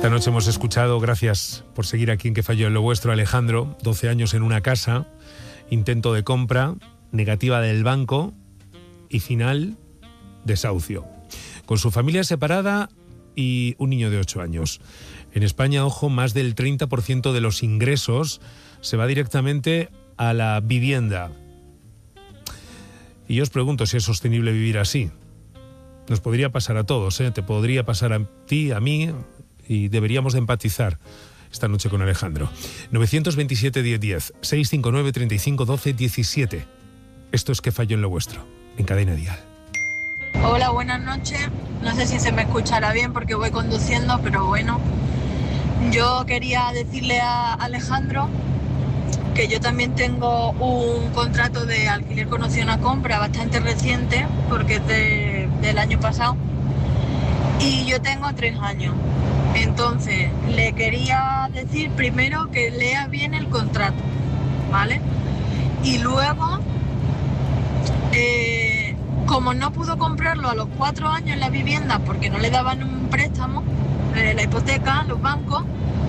Esta noche hemos escuchado, gracias por seguir aquí en Que Falló en lo Vuestro, Alejandro, 12 años en una casa, intento de compra, negativa del banco y final, desahucio. Con su familia separada y un niño de 8 años. En España, ojo, más del 30% de los ingresos se va directamente a la vivienda. Y yo os pregunto si es sostenible vivir así. Nos podría pasar a todos, ¿eh? Te podría pasar a ti, a mí, y deberíamos de empatizar esta noche con Alejandro. 927 1010, 659 35 12 17. Esto es Que Falló en lo Vuestro, en Cadena Dial. Hola, buenas noches. No sé si se me escuchará bien porque voy conduciendo, pero bueno. Yo quería decirle a Alejandro que yo también tengo un contrato de alquiler con opción a compra bastante reciente, porque es del año pasado, y yo tengo 3 años. Entonces, le quería decir primero que lea bien el contrato, ¿vale? Y luego, como no pudo comprarlo a los 4 años la vivienda porque no le daban un préstamo, la hipoteca, los bancos,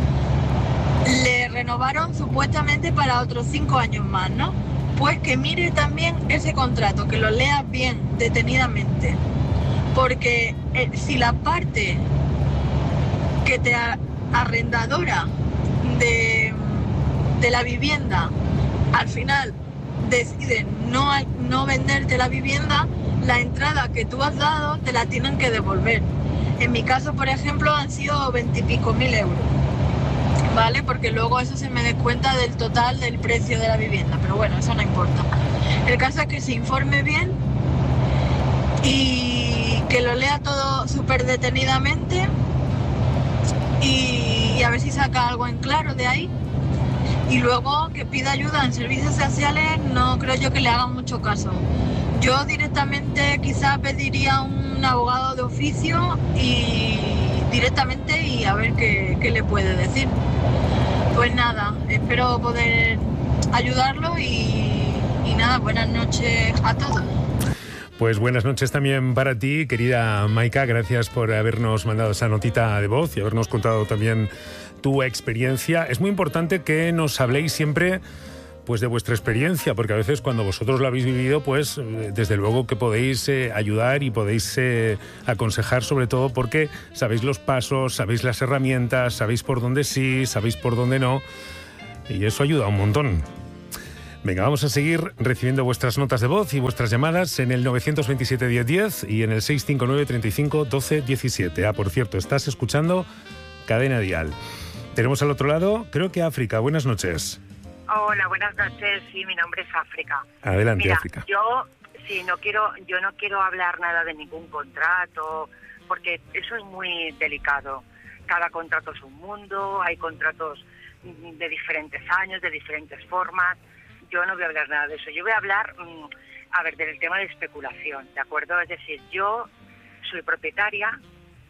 le renovaron supuestamente para otros 5 años más, ¿no? Pues que mire también ese contrato, que lo lea bien, detenidamente. Porque si la parte que te arrendadora de la vivienda al final decide no venderte la vivienda, la entrada que tú has dado te la tienen que devolver. En mi caso, por ejemplo, han sido 20 y pico mil euros, ¿vale? Porque luego eso se me descuenta del total del precio de la vivienda, pero bueno, eso no importa. El caso es que se informe bien y que lo lea todo súper detenidamente y a ver si saca algo en claro de ahí. Y luego que pida ayuda en servicios sociales, no creo yo que le hagan mucho caso. Yo directamente quizás pediría un abogado de oficio y directamente y a ver qué le puede decir. Pues nada, espero poder ayudarlo y nada, buenas noches a todos. Pues buenas noches también para ti, querida Maika. Gracias por habernos mandado esa notita de voz y habernos contado también tu experiencia. Es muy importante que nos habléis siempre pues de vuestra experiencia, porque a veces cuando vosotros lo habéis vivido, pues desde luego que podéis ayudar y podéis aconsejar, sobre todo porque sabéis los pasos, sabéis las herramientas, sabéis por dónde sí, sabéis por dónde no, y eso ayuda un montón. Venga, vamos a seguir recibiendo vuestras notas de voz y vuestras llamadas en el 927 1010 y en el 659 35 12 17. Ah, por cierto, estás escuchando Cadena Dial. Tenemos al otro lado, creo que África. Buenas noches. Hola, buenas noches. Sí, mi nombre es África. Adelante, mira, África. Yo no quiero hablar nada de ningún contrato, porque eso es muy delicado. Cada contrato es un mundo, hay contratos de diferentes años, de diferentes formas. Yo no voy a hablar nada de eso. Yo voy a hablar, del tema de especulación, ¿de acuerdo? Es decir, yo soy propietaria,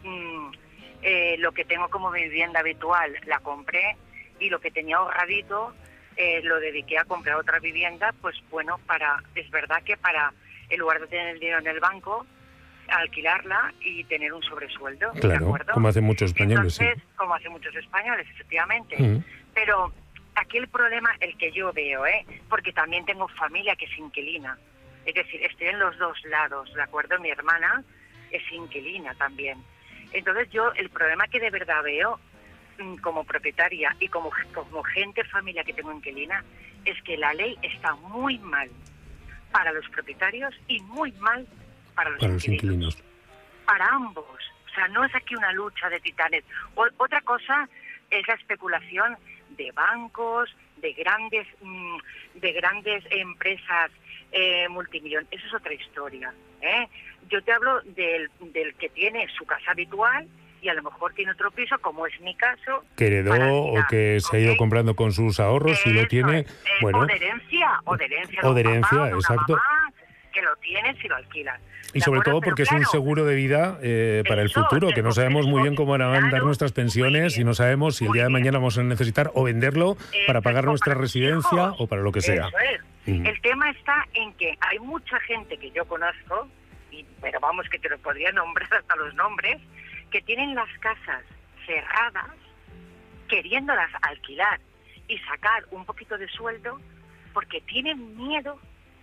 lo que tengo como vivienda habitual la compré y lo que tenía ahorradito lo dediqué a comprar otra vivienda, pues bueno, es verdad que en lugar de tener el dinero en el banco, alquilarla y tener un sobresueldo, claro, ¿de acuerdo? Como hacen muchos españoles. Entonces, sí. Como hacen muchos españoles, efectivamente. Uh-huh. Pero aquí el problema, el que yo veo, porque también tengo familia que es inquilina, es decir, estoy en los dos lados, ¿de acuerdo? Mi hermana es inquilina también. Entonces yo, el problema que de verdad veo, como propietaria y como gente, familia que tengo inquilina, es que la ley está muy mal para los propietarios y muy mal para los inquilinos. Para ambos. O sea, no es aquí una lucha de titanes. Otra cosa es la especulación de bancos, de grandes empresas multimillonarias. Eso es otra historia. Yo te hablo del que tiene su casa habitual y a lo mejor tiene otro piso, como es mi caso. Que heredó o que se ha ido comprando con sus ahorros y lo tiene. Bueno, o de herencia, papá, exacto. Mamá, que lo tiene si lo alquilan. Y sobre todo porque es un seguro de vida para el futuro, que no sabemos muy bien cómo van a dar nuestras pensiones y no sabemos si el día de mañana vamos a necesitar o venderlo para pagar nuestra residencia o para lo que sea. Eso es. El tema está en que hay mucha gente que yo conozco, pero vamos, que te lo podría nombrar hasta los nombres, que tienen las casas cerradas, queriéndolas alquilar y sacar un poquito de sueldo, porque tienen miedo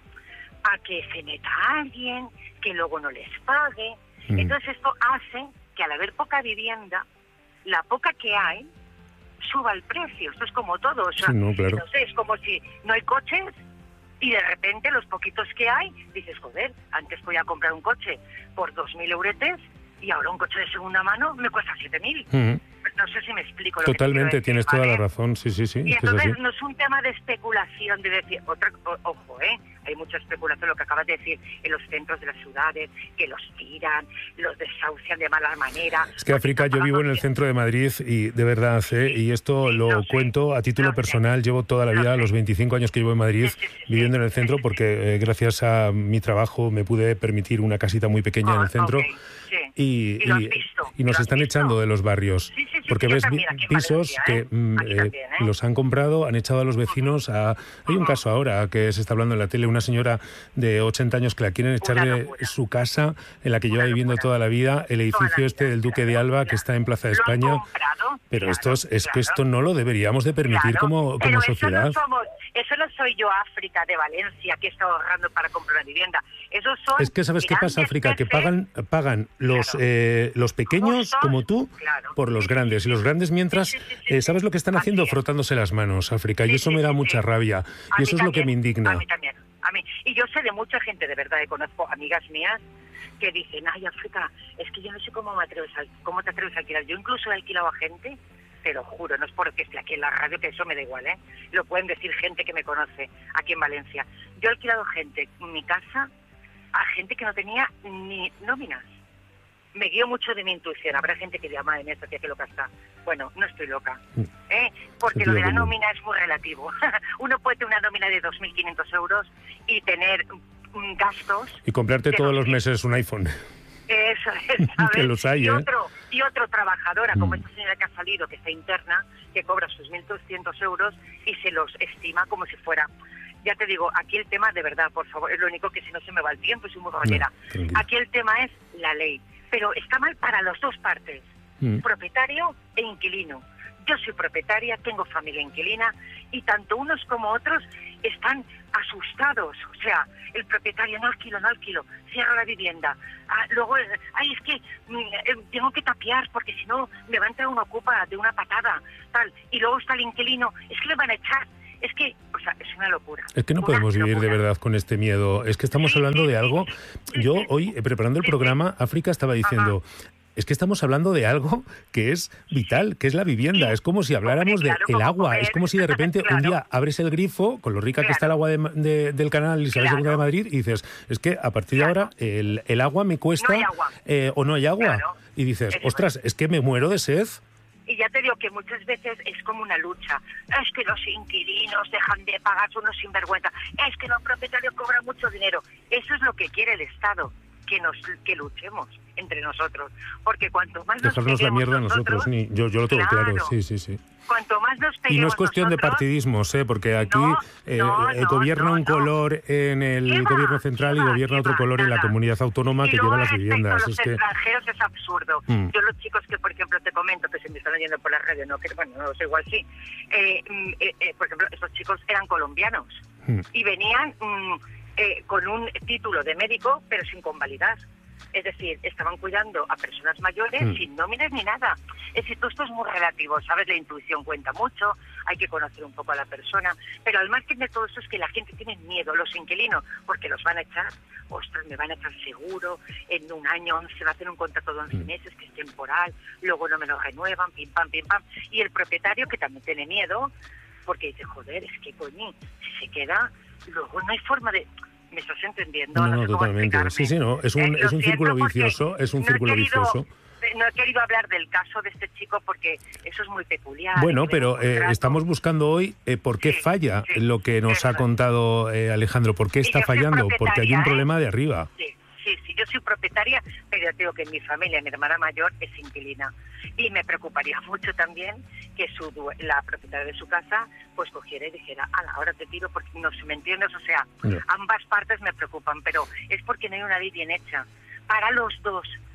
a que se meta alguien, que luego no les pague. Entonces esto hace que al haber poca vivienda, la poca que hay, suba el precio. Esto es como todo, o sea, sí, no, claro. no sé, es como si no hay coches y de repente los poquitos que hay, dices, joder, antes podía comprar un coche por 2.000 euretes y ahora un coche de segunda mano me cuesta 7.000. No sé si me explico. Totalmente, tienes toda la razón, sí. Y entonces no es un tema de especulación, de decir, ojo, hay mucha especulación, lo que acabas de decir, en los centros de las ciudades, que los tiran, los desahucian de mala manera. Es que África, yo vivo en el centro de Madrid y de verdad, y esto lo cuento a título personal, llevo toda la vida, los 25 años que llevo en Madrid, viviendo en el centro, porque gracias a mi trabajo me pude permitir una casita muy pequeña en el centro. Y nos están echando de los barrios, porque ves pisos que los han comprado, han echado a los vecinos. Hay un caso ahora que se está hablando en la tele, una señora de 80 años que la quieren echar de su casa, en la que lleva viviendo toda la vida, el edificio del Duque de Alba, que está en Plaza de España. Pero esto no lo deberíamos de permitir como sociedad. Eso no soy yo, África, de Valencia, que está ahorrando para comprar una vivienda. Esos son... Es que ¿sabes qué pasa, África? Que pagan los pequeños, como tú, por los grandes. Y los grandes, mientras, ¿sabes lo que están haciendo? Frotándose las manos, África. Y eso me da mucha rabia. Y eso es lo que me indigna. A mí también. Y yo sé de mucha gente, de verdad, conozco amigas mías que dicen, ay, África, es que yo no sé cómo te atreves a alquilar. Yo incluso he alquilado a gente, te lo juro, no es porque esté aquí en la radio, que eso me da igual, lo pueden decir gente que me conoce aquí en Valencia. Yo he alquilado gente en mi casa a gente que no tenía ni nóminas. Me guío mucho de mi intuición. Habrá gente que dirá, madre mía, esta tía que loca está. Bueno, no estoy loca, porque lo de la nómina es muy relativo. Uno puede tener una nómina de 2.500 euros y tener gastos... Y comprarte todos los meses un iPhone. Eso es, ¿sabes? Que los hay, y otro trabajadora, como esta señora que ha salido, que está interna, que cobra sus 1.200 euros y se los estima como si fuera... Ya te digo, aquí el tema, de verdad, por favor, es lo único que si no se me va el tiempo y soy muy caballera. Aquí el tema es la ley, pero está mal para las dos partes, propietario e inquilino. Yo soy propietaria, tengo familia inquilina y tanto unos como otros están asustados. O sea, el propietario, no alquilo, cierra la vivienda. Luego, es que tengo que tapiar porque si no me va a entrar una ocupa de una patada, tal. Y luego está el inquilino, es que le van a echar. Es que, o sea, es una locura. Es que no podemos vivir de verdad con este miedo. Es que estamos hablando de algo... Yo hoy, preparando el programa, África estaba diciendo... Es que estamos hablando de algo que es vital, que es la vivienda. Es como si habláramos del agua. Es como si de repente un día abres el grifo, con lo rica que está el agua del canal Isabel II de Madrid, y dices, es que a partir de ahora el agua me cuesta o no hay agua. Y dices, ostras, es que me muero de sed. Y ya te digo que muchas veces es como una lucha. Es que los inquilinos dejan de pagar, son unos sinvergüenza. Es que los propietarios cobran mucho dinero. Eso es lo que quiere el Estado, que luchemos entre nosotros. Porque cuanto más nos dejarnos la mierda nosotros, yo lo tengo claro, sí. Cuanto más nos peguemos y no es cuestión de partidismos, porque aquí gobierna un color en el gobierno central y gobierna otro color en la comunidad autónoma que lleva las viviendas. Los extranjeros es absurdo. Yo los chicos que, por ejemplo, te comento, que se me están oyendo por la radio, no sé, igual sí. Por ejemplo, estos chicos eran colombianos y venían con un título de médico, pero sin convalidar. Es decir, estaban cuidando a personas mayores sin nóminas ni nada. Es decir, todo esto es muy relativo, ¿sabes? La intuición cuenta mucho, hay que conocer un poco a la persona, pero al margen de todo eso es que la gente tiene miedo, los inquilinos, porque los van a echar, ostras, me van a echar seguro, en un año se va a hacer un contrato de 11 meses que es temporal, luego no me lo renuevan, pim pam, y el propietario que también tiene miedo, porque dice, joder, es que coño, si se queda, luego no hay forma de... ¿Me estás entendiendo? No, totalmente. Sí, es un círculo vicioso, vicioso. No he querido hablar del caso de este chico porque eso es muy peculiar. Bueno, pero estamos buscando hoy por qué falla lo que nos ha contado Alejandro. ¿Por qué está fallando? Porque hay un problema de arriba. Sí, yo soy propietaria, pero yo digo que en mi familia, mi hermana mayor es inquilina. Y me preocuparía mucho también que la propietaria de su casa pues cogiera y dijera, ahora te tiro, porque no, si me entiendes, o sea, ambas partes me preocupan, pero es porque no hay una ley bien hecha para los dos.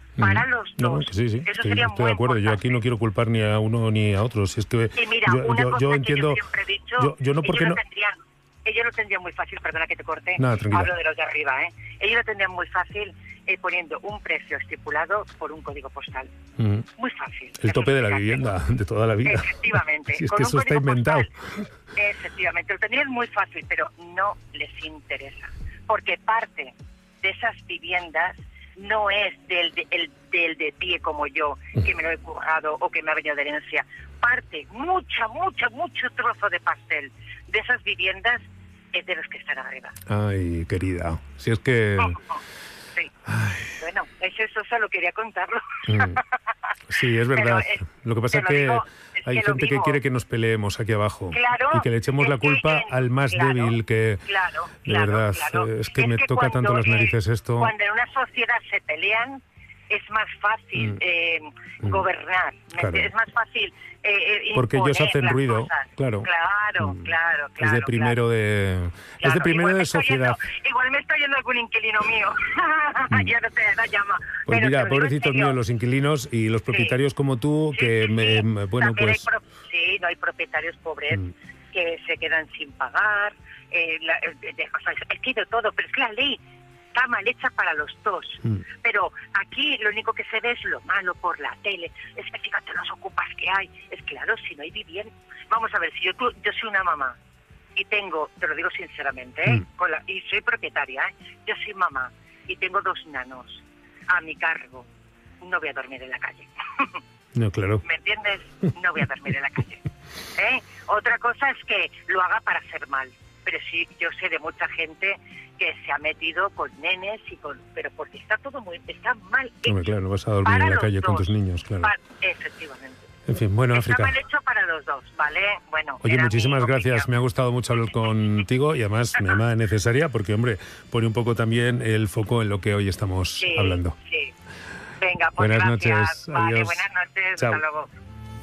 para los dos. Sí, Eso sería estoy de acuerdo. importante. Yo aquí no quiero culpar ni a uno ni a otro. Si es que y mira, yo entiendo. Que yo siempre he dicho, yo no porque no. Ellos lo tendrían muy fácil, perdona que te corte, Nada, tranquila. hablo de los de arriba, ellos lo tendrían muy fácil poniendo un precio estipulado por un código postal. Muy fácil. El tope de la vivienda de toda la vida. Efectivamente. Si es que eso está inventado. Efectivamente, lo tendrían muy fácil, pero no les interesa. Porque parte de esas viviendas no es del de pie como yo, que me lo he currado o que me ha venido de herencia. Parte, mucho trozo de pastel de esas viviendas es de los que están arriba. Ay, querida, si es que... Sí. Ay. Bueno, eso solo quería contarlo. Sí, es verdad. Lo que pasa es que hay gente que quiere que nos peleemos aquí abajo. Claro, y que le echemos la culpa al más débil que... de verdad, es que me toca tanto las narices esto. Cuando en una sociedad se pelean, es más fácil gobernar. Claro. Es más fácil porque ellos hacen ruido. Cosas. Claro. Claro. Es de primero de sociedad. Igual me está yendo algún inquilino mío. Ya no te da llama. Pues pero mira, pobrecitos míos, los inquilinos y los propietarios como tú, que bueno, pues... no hay propietarios pobres que se quedan sin pagar. Es que de todo, pero es que la ley está mal hecha para los dos. Pero aquí lo único que se ve es lo malo por la tele. Es que fíjate los ocupas que hay. Es claro, si no hay vivienda. Vamos a ver, si yo soy una mamá y tengo, te lo digo sinceramente, y soy propietaria, yo soy mamá y tengo 2 nanos a mi cargo, no voy a dormir en la calle. No, claro. ¿Me entiendes? No voy a dormir en la calle. Otra cosa es que lo haga para hacer mal. Pero sí, yo sé de mucha gente que se ha metido con nenes pero porque está mal hecho. Hombre, claro, no vas a dormir en la calle con tus niños, claro. Efectivamente. En fin, bueno, está África. Mal hecho para los dos, ¿vale? Bueno. Oye, muchísimas gracias. Me ha gustado mucho hablar contigo y además me llama necesaria porque, hombre, pone un poco también el foco en lo que hoy estamos hablando. Sí. Venga, pues buenas gracias. Noches. Vale, adiós. buenas noches. Chao. Hasta luego.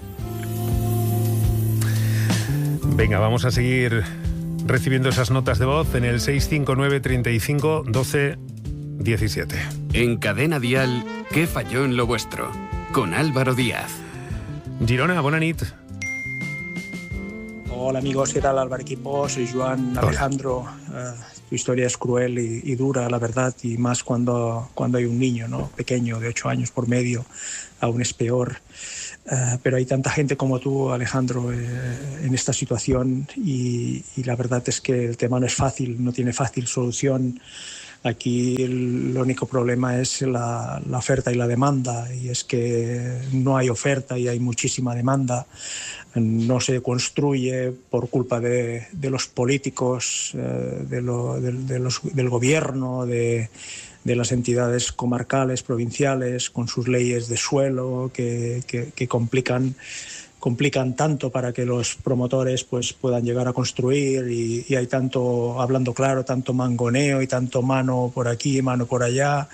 Venga, vamos a seguir recibiendo esas notas de voz en el 659 35 12 17. En Cadena Dial, ¿qué falló en lo vuestro? Con Álvaro Díaz. Girona, bona nit. Hola amigos, ¿qué tal Álvaro Equipo? Soy Joan Alejandro. Tu historia es cruel y dura, la verdad, y más cuando hay un niño, ¿no? Pequeño, de 8 años por medio, aún es peor. Pero hay tanta gente como tú, Alejandro, en esta situación y la verdad es que el tema no es fácil, no tiene fácil solución. Aquí el único problema es la oferta y la demanda, y es que no hay oferta y hay muchísima demanda. No se construye por culpa de los políticos, del gobierno, de las entidades comarcales, provinciales, con sus leyes de suelo que complican tanto para que los promotores pues puedan llegar a construir y hay tanto, hablando claro, tanto mangoneo y tanto mano por aquí, mano por allá,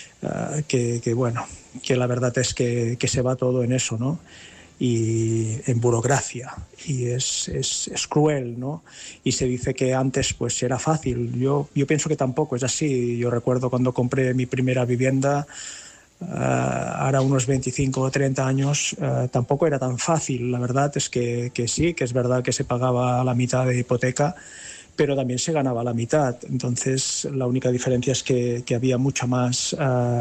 que la verdad es que se va todo en eso, ¿no? Y en burocracia, y es cruel, ¿no? Y se dice que antes pues era fácil. Yo pienso que tampoco es así. Yo recuerdo cuando compré mi primera vivienda, ahora unos 25 o 30 años, tampoco era tan fácil. La verdad es que sí, que es verdad que se pagaba la mitad de hipoteca, pero también se ganaba la mitad. Entonces la única diferencia es que había mucha más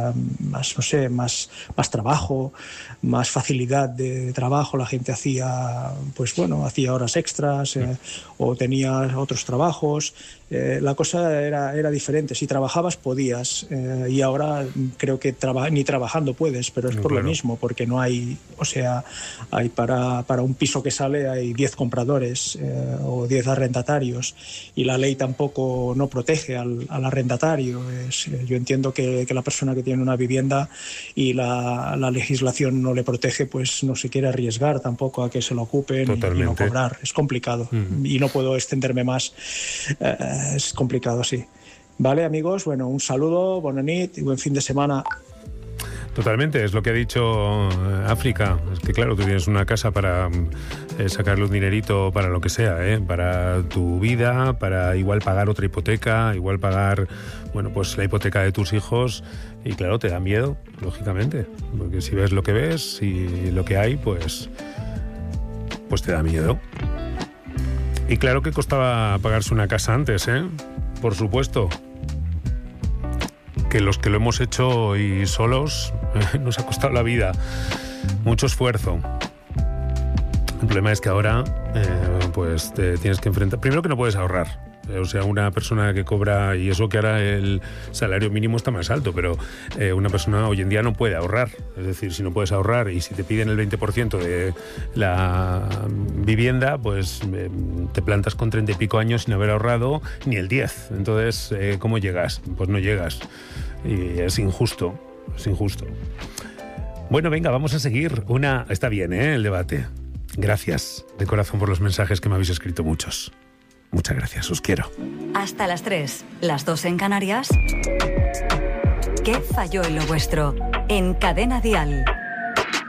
trabajo, más facilidad de trabajo. La gente hacía horas extras o tenía otros trabajos. La cosa era diferente. Si trabajabas podías, y ahora creo que ni trabajando puedes, pero es por lo mismo, porque no hay, hay para un piso que sale hay 10 compradores o 10 arrendatarios, y la ley tampoco no protege al arrendatario. Yo entiendo que la persona que tiene una vivienda y la legislación no le protege, pues no se quiere arriesgar tampoco a que se lo ocupen y no cobrar. Es complicado y no puedo extenderme más. Es complicado, sí. Vale, amigos, bueno, un saludo, bona nit y buen fin de semana. Totalmente, es lo que ha dicho África. Es que porque claro, tú tienes una casa para sacarle un dinerito para lo que sea, para tu vida, para igual pagar otra hipoteca, igual pagar, bueno, pues la hipoteca de tus hijos, y claro, te da miedo, lógicamente, porque si ves lo que ves y lo que hay, pues te da miedo. Y claro que costaba pagarse una casa antes, por supuesto. Que los que lo hemos hecho y solos nos ha costado la vida, mucho esfuerzo. El problema es que ahora pues te tienes que enfrentar. Primero que no puedes ahorrar. O sea, una persona que cobra, y eso que ahora el salario mínimo está más alto, pero una persona hoy en día no puede ahorrar. Es decir, si no puedes ahorrar y si te piden el 20% de la vivienda, pues te plantas con 30 y pico años sin haber ahorrado ni el 10. Entonces, ¿cómo llegas? Pues no llegas. Y es injusto, es injusto. Bueno, venga, vamos a seguir. Está bien, el debate. Gracias de corazón por los mensajes que me habéis escrito muchos. Muchas gracias, os quiero. Hasta las 3, las 2 en Canarias. ¿Qué falló en lo vuestro? En Cadena Dial.